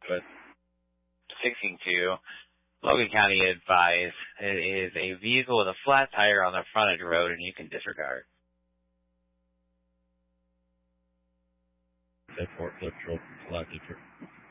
with 16.2. Logan County advised it is a vehicle with a flat tire on the frontage road, and you can disregard. That forklift drove flat.